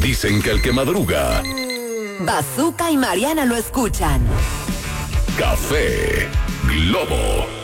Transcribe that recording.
Dicen que el que madruga. Bazooka y Mariana lo escuchan. Café Globo.